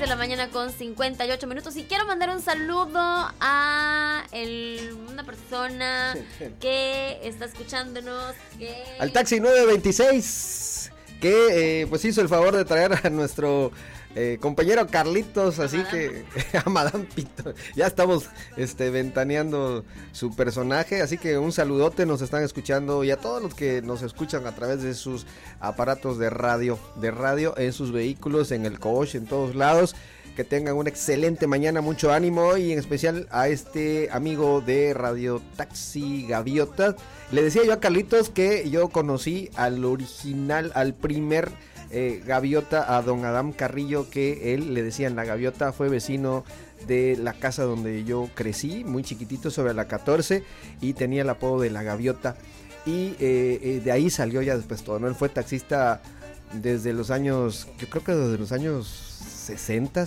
la mañana con 58 minutos y quiero mandar un saludo a una persona que está escuchándonos. Al taxi 926, que pues hizo el favor de traer a nuestro compañero Carlitos, así que a Madame Pito. Ya estamos ventaneando su personaje, así que un saludote, nos están escuchando, y a todos los que nos escuchan a través de sus aparatos de radio, en sus vehículos, en el coche, en todos lados. Que tengan una excelente mañana, mucho ánimo, y en especial a este amigo de Radio Taxi Gaviota. Le decía yo a Carlitos que yo conocí al original, al primer Gaviota, a don Adam Carrillo, que él le decían la Gaviota, fue vecino de la casa donde yo crecí, muy chiquitito, sobre la 14, y tenía el apodo de la Gaviota, y de ahí salió ya después todo, ¿no? Él fue taxista desde los años, yo creo que desde los años 60.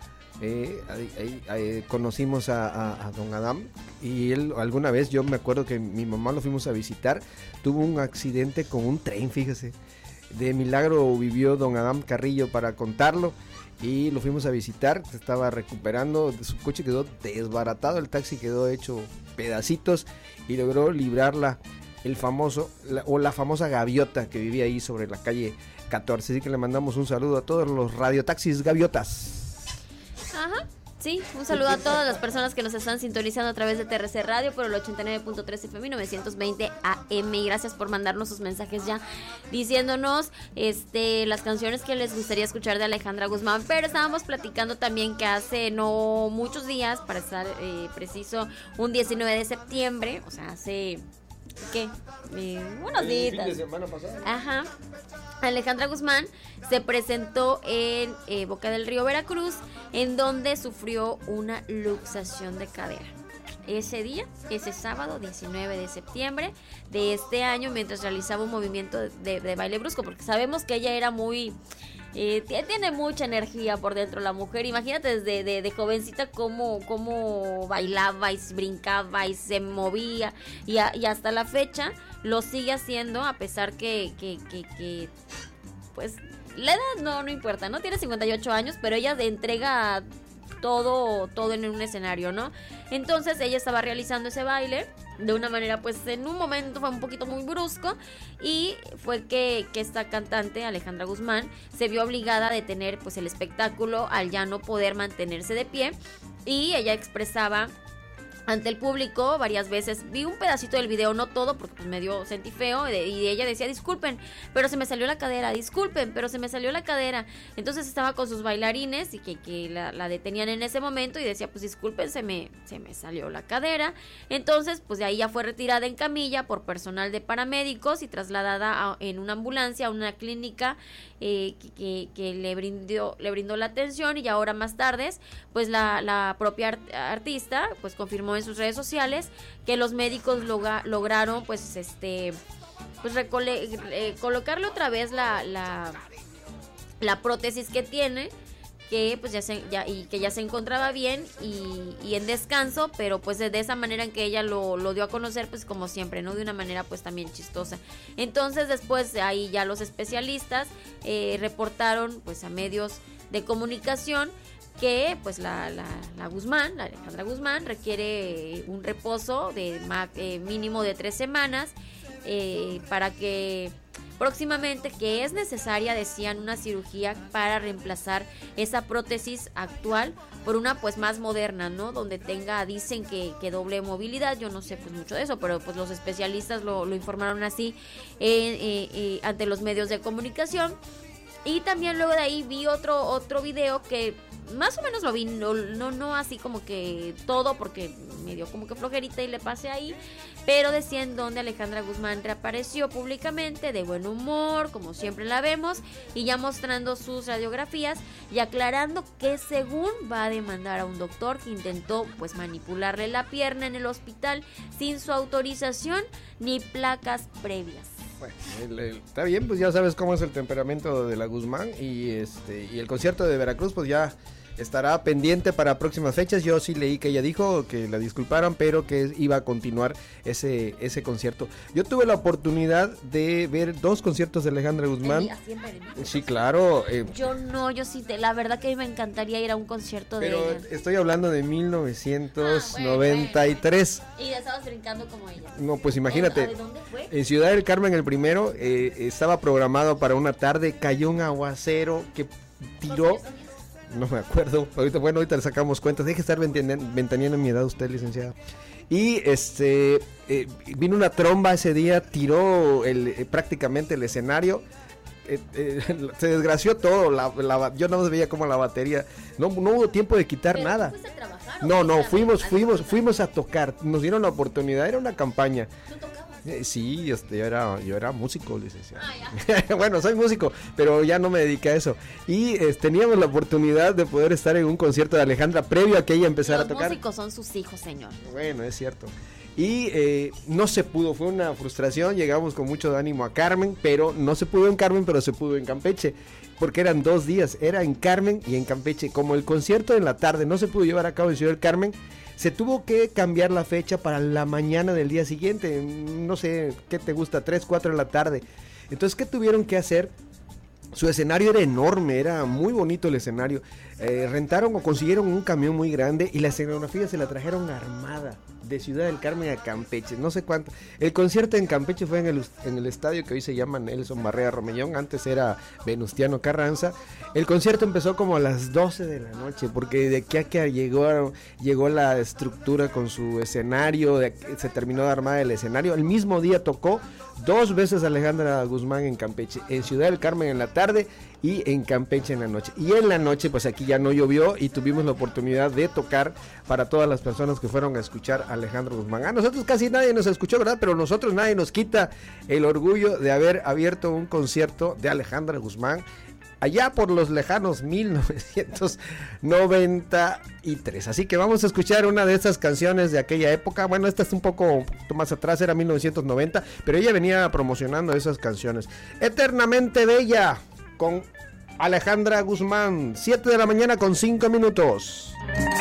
Conocimos a don Adam, y él alguna vez, yo me acuerdo que mi mamá lo fuimos a visitar, tuvo un accidente con un tren, fíjese, de milagro vivió don Adam Carrillo para contarlo, y lo fuimos a visitar, se estaba recuperando, su coche quedó desbaratado, el taxi quedó hecho pedacitos, y logró librarla la famosa Gaviota que vivía ahí sobre la calle 14, así que le mandamos un saludo a todos los radiotaxis Gaviotas. Ajá, sí, un saludo a todas las personas que nos están sintonizando a través de TRC Radio por el 89.3 FM 920 AM, y gracias por mandarnos sus mensajes ya diciéndonos las canciones que les gustaría escuchar de Alejandra Guzmán. Pero estábamos platicando también que hace no muchos días, para estar preciso, un 19 de septiembre, o sea, hace unos días, fin de semana pasado. Ajá, Alejandra Guzmán se presentó en Boca del Río, Veracruz, en donde sufrió una luxación de cadera. Ese día, ese sábado 19 de septiembre de este año, mientras realizaba un movimiento de baile brusco, porque sabemos que ella era muy... tiene mucha energía por dentro la mujer. Imagínate desde de jovencita cómo bailaba y brincaba y se movía, y hasta la fecha lo sigue haciendo, a pesar que pues la edad no importa, ¿no? Tiene 58 años, pero ella entrega todo en un escenario, ¿no? Entonces ella estaba realizando ese baile de una manera, pues en un momento fue un poquito muy brusco, y fue que esta cantante Alejandra Guzmán se vio obligada a detener pues el espectáculo al ya no poder mantenerse de pie, y ella expresaba ante el público varias veces. Vi un pedacito del video, no todo, porque pues sentí feo, y ella decía: disculpen, pero se me salió la cadera, disculpen, pero se me salió la cadera. Entonces estaba con sus bailarines y que la detenían en ese momento, y decía: pues disculpen, se me salió la cadera. Entonces pues de ahí ya fue retirada en camilla por personal de paramédicos y trasladada en una ambulancia a una clínica que le brindó la atención. Y ahora más tarde pues la propia artista pues confirmó en sus redes sociales que los médicos lograron pues colocarle otra vez la prótesis que tiene, que pues ya se encontraba bien y en descanso, pero pues de esa manera en que ella lo dio a conocer, pues como siempre, ¿no? De una manera pues también chistosa. Entonces después ahí ya los especialistas reportaron pues a medios de comunicación que pues la Alejandra Guzmán requiere un reposo de mínimo de 3 semanas, para que próximamente, que es necesaria, decían, una cirugía para reemplazar esa prótesis actual por una pues más moderna, ¿no? Donde dicen que doble movilidad. Yo no sé pues mucho de eso, pero pues los especialistas lo informaron así ante los medios de comunicación. Y también luego de ahí vi otro video que más o menos lo vi, no así como que todo, porque me dio como que flojerita y le pasé ahí, pero decía en donde Alejandra Guzmán reapareció públicamente de buen humor, como siempre la vemos, y ya mostrando sus radiografías y aclarando que según va a demandar a un doctor que intentó pues manipularle la pierna en el hospital sin su autorización ni placas previas. Bueno, está bien, pues ya sabes cómo es el temperamento de la Guzmán, y el concierto de Veracruz pues ya estará pendiente para próximas fechas. Yo sí leí que ella dijo que la disculparan, pero que iba a continuar ese concierto. Yo tuve la oportunidad de ver 2 conciertos de Alejandra Guzmán. Sí, claro. Yo sí, la verdad que a mí me encantaría ir a un concierto de ella. Pero estoy hablando de 1993. Y ya estabas brincando como ella. No, pues imagínate. ¿De dónde fue? En Ciudad del Carmen el primero, estaba programado para una tarde, cayó un aguacero que tiró, no me acuerdo, ahorita le sacamos cuentas, deje de estar ventaneando mi edad usted, licenciada. Y vino una tromba ese día, tiró prácticamente el escenario. Se desgració todo, yo no veía como la batería, no hubo tiempo de quitar nada. ¿Fuiste a trabajar? No, fuimos a tocar, nos dieron la oportunidad, era una campaña. ¿Tú tocabas? Sí, yo era músico, licenciado. Bueno, soy músico, pero ya no me dediqué a eso. Y teníamos la oportunidad de poder estar en un concierto de Alejandra previo a que ella empezara a tocar. Los músicos son sus hijos, señor. Bueno, es cierto. Y no se pudo, fue una frustración, llegamos con mucho ánimo a Carmen, pero no se pudo en Carmen, pero se pudo en Campeche, porque eran 2 días, era en Carmen y en Campeche. Como el concierto en la tarde no se pudo llevar a cabo en Ciudad del Carmen, se tuvo que cambiar la fecha para la mañana del día siguiente, no sé, ¿qué te gusta? 3, 4 de la tarde. Entonces, ¿qué tuvieron que hacer? Su escenario era enorme, era muy bonito el escenario. Rentaron o consiguieron un camión muy grande y la escenografía se la trajeron armada de Ciudad del Carmen a Campeche, no sé cuánto. El concierto en Campeche fue en el estadio que hoy se llama Nelson Barrea Romellón, antes era Venustiano Carranza. El concierto empezó como a las 12 de la noche, porque de aquí a que llegó la estructura con su escenario, se terminó de armar el escenario. El mismo día tocó 2 veces Alejandra Guzmán en Campeche, en Ciudad del Carmen en la tarde y en Campeche en la noche. Y en la noche, pues aquí ya no llovió y tuvimos la oportunidad de tocar para todas las personas que fueron a escuchar a Alejandra Guzmán. A nosotros casi nadie nos escuchó, ¿verdad? Pero nosotros nadie nos quita el orgullo de haber abierto un concierto de Alejandra Guzmán allá por los lejanos 1993. Así que vamos a escuchar una de estas canciones de aquella época. Bueno, esta es un poco más atrás, era 1990, pero ella venía promocionando esas canciones. Eternamente Bella, con Alejandra Guzmán, 7 de la mañana con 5 minutos.